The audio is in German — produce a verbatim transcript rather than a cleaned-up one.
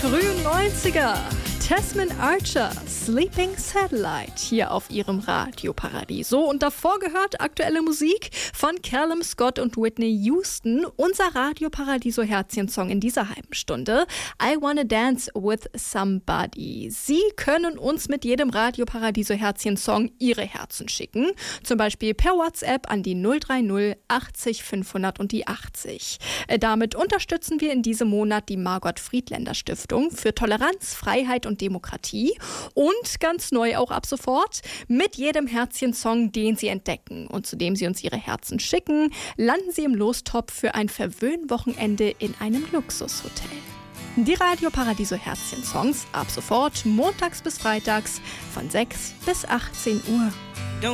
frühen neunziger. Tasman Archer, Sleeping Satellite, hier auf ihrem Radio Paradiso. Und davor gehört aktuelle Musik von Callum Scott und Whitney Houston. Unser Radio Paradiso Herzchen-Song in dieser halben Stunde. I Wanna Dance with Somebody. Sie können uns mit jedem Radio Paradiso Herzchen-Song ihre Herzen schicken. Zum Beispiel per WhatsApp an die null drei null achtzig fünfhundert und die achtzig. Damit unterstützen wir in diesem Monat die Margot Friedländer Stiftung für Toleranz, Freiheit und Demokratie und ganz neu auch ab sofort mit jedem Herzchen-Song, den Sie entdecken und zu dem Sie uns Ihre Herzen schicken, landen Sie im Lostopf für ein Verwöhnwochenende in einem Luxushotel. Die Radio Paradiso Herzchen-Songs ab sofort montags bis freitags von sechs bis achtzehn Uhr.